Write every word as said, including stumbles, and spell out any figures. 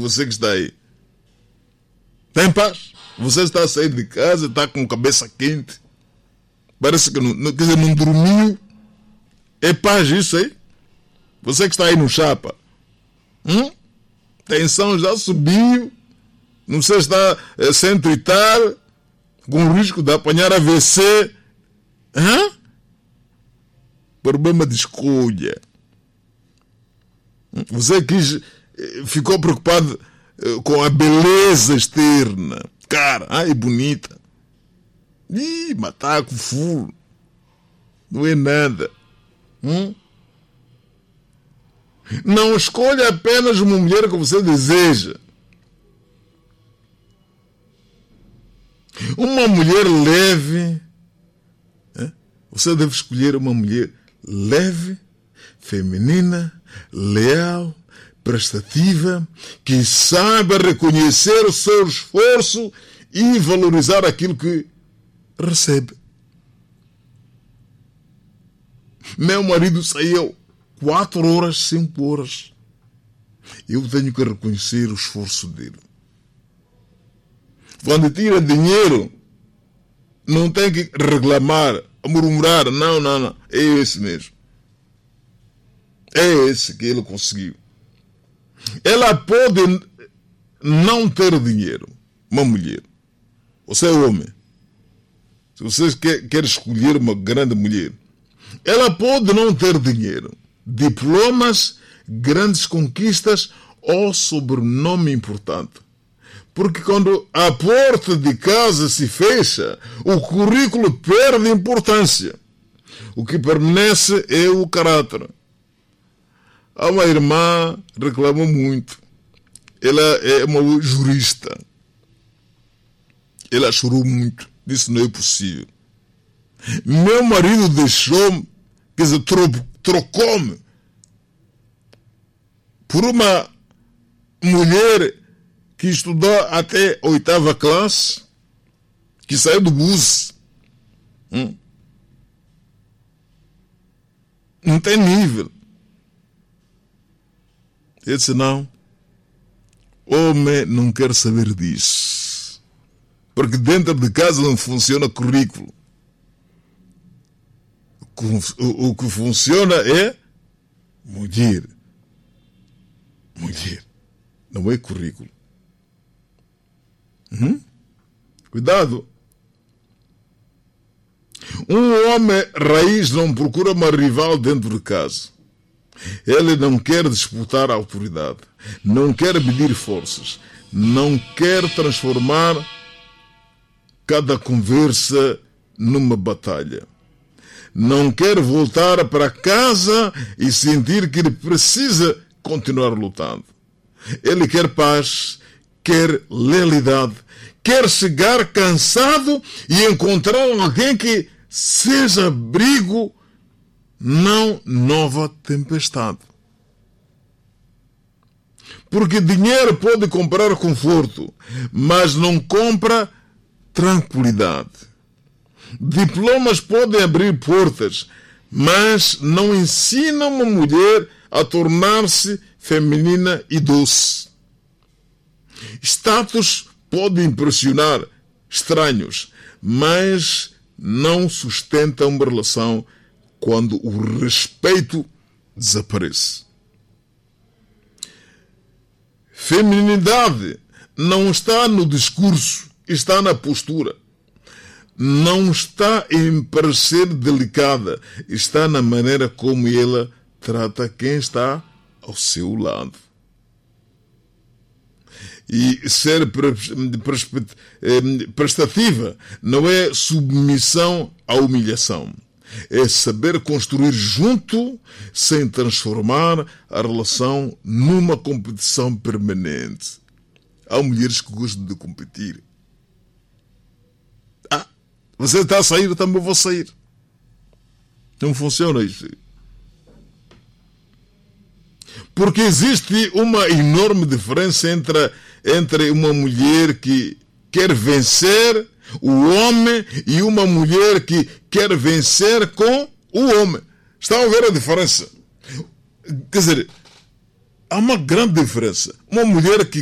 você que está aí? Tem paz? Você está a sair de casa, está com a cabeça quente. Parece que não, quer dizer, não dormiu. É paz isso aí? Você que está aí no chapa. Hum? Tensão já subiu. Não sei se está é, sem tritar, com risco de apanhar A V C. Hã? Problema de escolha. Você quis, ficou preocupado com a beleza externa. Cara, ai, bonita. Ih, mataco full. Não é nada. Hum? Não escolha apenas uma mulher que você deseja. Uma mulher leve. Hein? Você deve escolher uma mulher leve, feminina, leal, prestativa, que saiba reconhecer o seu esforço e valorizar aquilo que recebe. Meu marido saiu quatro horas, cinco horas. Eu tenho que reconhecer o esforço dele. Quando tira dinheiro, não tem que reclamar, murmurar. Não, não, não. É esse mesmo. É esse que ele conseguiu. Ela pode não ter dinheiro. Uma mulher. Você é homem. Se você quer, quer escolher uma grande mulher, ela pode não ter dinheiro, diplomas, grandes conquistas ou sobrenome importante. Porque quando a porta de casa se fecha, o currículo perde importância. O que permanece é o caráter. Há uma irmã que reclamou muito. Ela é uma jurista. Ela chorou muito. Disse: não é possível. Meu marido deixou-me, quer dizer, trocou-me por uma mulher que estudou até a oitava classe, que saiu do bus. Hum? Não tem nível. Eu disse: não. Homem não quer saber disso. Porque dentro de casa não funciona currículo. O, o que funciona é mulher. Mulher. Não é currículo. Hum? Cuidado. Um homem raiz não procura uma rival dentro de casa. Ele não quer disputar a autoridade. Não quer medir forças. Não quer transformar cada conversa numa batalha. Não quer voltar para casa e sentir que ele precisa continuar lutando. Ele quer paz, quer lealidade, quer chegar cansado e encontrar alguém que seja abrigo, não nova tempestade. Porque dinheiro pode comprar conforto, mas não compra tranquilidade. Diplomas podem abrir portas, mas não ensinam uma mulher a tornar-se feminina e doce. Status pode impressionar estranhos, mas não sustenta uma relação quando o respeito desaparece. Feminilidade não está no discurso, está na postura. Não está em parecer delicada, está na maneira como ela trata quem está ao seu lado. E ser prestativa não é submissão à humilhação. É saber construir junto sem transformar a relação numa competição permanente. Há mulheres que gostam de competir. Ah, você está a sair, eu também vou sair. Não funciona isso. Porque existe uma enorme diferença entre, entre uma mulher que quer vencer o homem e uma mulher que quer vencer com o homem. Estão a ver a diferença? Quer dizer, há uma grande diferença. Uma mulher que